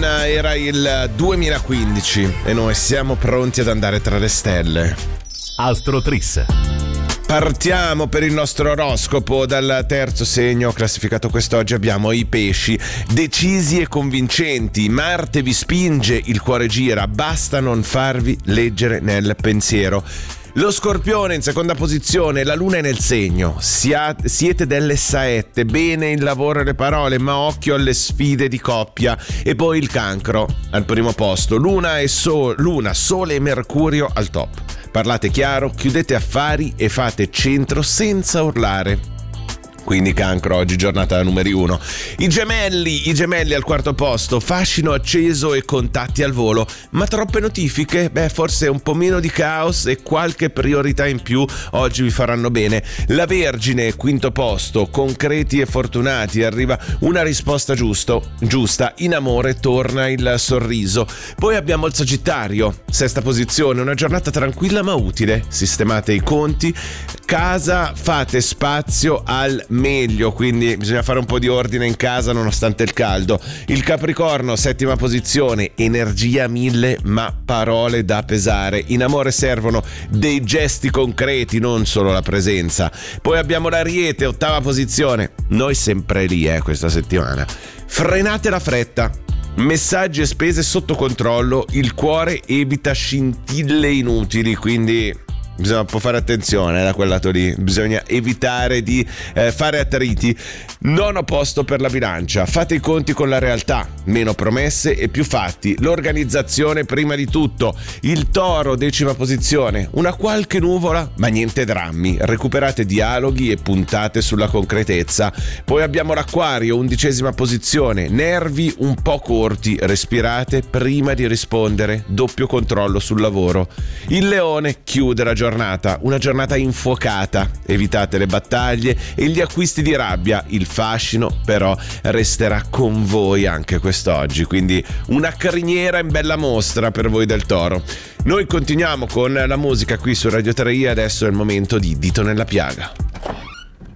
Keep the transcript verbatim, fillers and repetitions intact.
era il duemilaquindici e noi siamo pronti ad andare tra le stelle. Astrotris. Partiamo per il nostro oroscopo dal terzo segno classificato quest'oggi. Abbiamo i pesci, decisi e convincenti. Marte vi spinge, il cuore gira, basta non farvi leggere nel pensiero. Lo Scorpione in seconda posizione, la Luna è nel segno, siete delle saette, bene il lavoro e le parole, ma occhio alle sfide di coppia. E poi il Cancro al primo posto, Luna, e so- Luna, Sole e Mercurio al top. Parlate chiaro, chiudete affari e fate centro senza urlare. Quindi Cancro oggi giornata numeri uno. I gemelli, i gemelli al quarto posto, fascino acceso e contatti al volo, ma troppe notifiche? Beh, forse un po' meno di caos e qualche priorità in più oggi vi faranno bene. La Vergine, quinto posto, concreti e fortunati, arriva una risposta giusto, giusta, in amore torna il sorriso. Poi abbiamo il Sagittario, sesta posizione, una giornata tranquilla ma utile, sistemate i conti, casa, fate spazio al meglio, quindi bisogna fare un po' di ordine in casa nonostante il caldo. Il Capricorno, settima posizione, energia mille ma parole da pesare. In amore servono dei gesti concreti, non solo la presenza. Poi abbiamo l'Ariete, ottava posizione, noi sempre lì eh, questa settimana. Frenate la fretta, messaggi e spese sotto controllo, il cuore evita scintille inutili, quindi bisogna un po' fare attenzione da quel lato lì, bisogna evitare di eh, fare attriti. Nono posto per la Bilancia, fate i conti con la realtà, meno promesse e più fatti, l'organizzazione prima di tutto. Il Toro, decima posizione, una qualche nuvola ma niente drammi, recuperate dialoghi e puntate sulla concretezza. Poi abbiamo l'Acquario, undicesima posizione, nervi un po' corti, respirate prima di rispondere, doppio controllo sul lavoro. Il Leone chiude la giornata, una giornata infuocata, evitate le battaglie e gli acquisti di rabbia, il fascino però resterà con voi anche quest'oggi, quindi una criniera in bella mostra per voi del Toro. Noi continuiamo con la musica qui su Radio tre, adesso è il momento di Dito nella piaga.